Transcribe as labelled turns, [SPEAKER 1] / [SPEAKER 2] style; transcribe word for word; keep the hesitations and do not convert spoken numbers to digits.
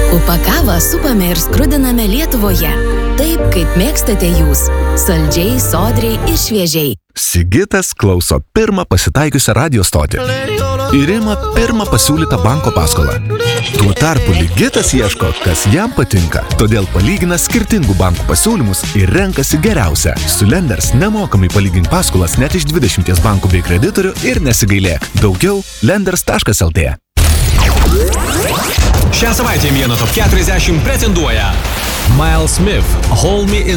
[SPEAKER 1] Upakavą supame ir skrudiname Lietuvoje. Taip, kaip mėgstate jūs. Saldžiai, sodriai ir šviežiai.
[SPEAKER 2] Sigitas klauso pirmą pasitaikiusią radio stotį ir ima pirmą pasiūlytą banko paskolą. Tuo tarpu Ligitas ieško, kas jam patinka, todėl palygina skirtingų bankų pasiūlymus ir renkasi geriausią. Su Lenders nemokamai palygink paskolas net iš dvidešimties bankų bei kreditorių ir nesigailėk. Daugiau lenders taškas el tė.
[SPEAKER 3] Šią savaitę Vieno top keturiasdešimt pretenduoja Miles Smith, Hold Me in